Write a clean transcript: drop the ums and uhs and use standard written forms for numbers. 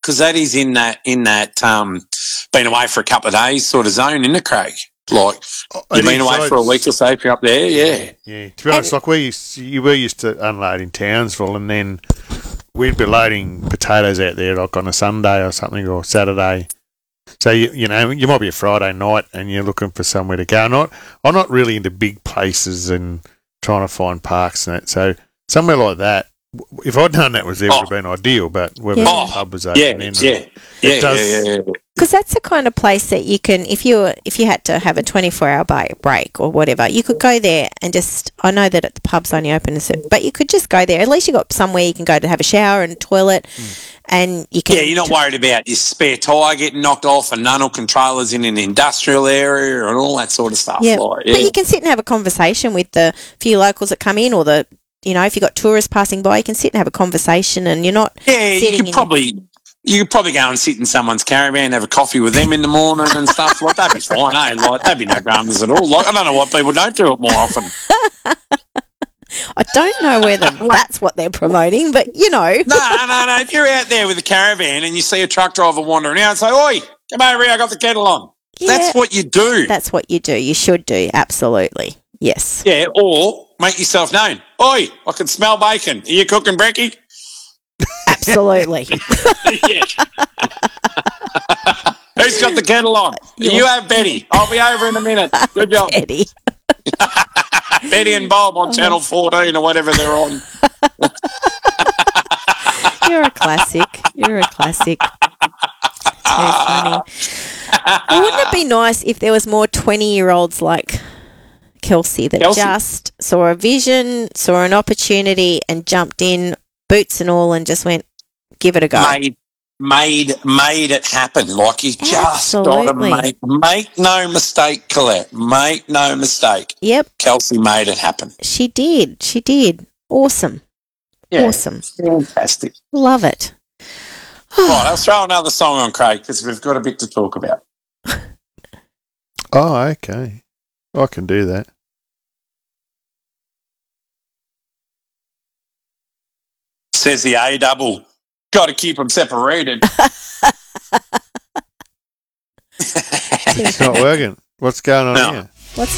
because that is in that been away for a couple of days sort of zone, isn't it, Craig? Like, you've been away for a week or so if you're up there, yeah. Yeah, to be honest, like you were used to unload in Townsville, and then we'd be loading potatoes out there like on a Sunday or something, or Saturday. So, you know, you might be a Friday night and you're looking for somewhere to go. I'm not really into big places and trying to find parks and that. So somewhere like that, if I'd known that was there, it would have been ideal, but whether the pub was open. Yeah. Because that's the kind of place that you can, if you had to have a 24-hour break or whatever, you could go there and just, I know that the pub's only open, but you could just go there. At least you got somewhere you can go to have a shower and toilet, and you can. Yeah, you're not worried about your spare tyre getting knocked off and nunnel controllers in an industrial area and all that sort of stuff. Yeah, but you can sit and have a conversation with the few locals that come in, or you know, if you've got tourists passing by, you can sit and have a conversation, and you're not. Yeah, you could probably go and sit in someone's caravan, have a coffee with them in the morning and stuff. Like, that'd be fine, eh? Like, that'd be no dramas at all. Like, I don't know what people don't do it more often. I don't know whether that's what they're promoting, but, you know. No. If you're out there with a caravan and you see a truck driver wandering out and say, "Oi, come over here, I got the kettle on." Yeah, that's what you do. That's what you do. You should do, absolutely. Yes. Yeah, or make yourself known. "Oi, I can smell bacon. Are you cooking brekkie?" Absolutely. Yeah. Who's got the kettle on? You have Betty. I'll be over in a minute. Good job. Betty. Betty and Bob on Channel 14 or whatever they're on. You're a classic. Very funny. Wouldn't it be nice if there was more 20-year-olds like Kelsey that just saw a vision, saw an opportunity and jumped in, boots and all, and just went, give it a go. Made it happen. Like, you just got to make no mistake, Colette. Make no mistake. Yep. Kelsey made it happen. She did. Awesome. Yeah, awesome. Fantastic. Love it. Right, I'll throw another song on, Craig, because we've got a bit to talk about. Oh, okay. I can do that. Says the A-double. Got to keep them separated. It's not working. What's going on here?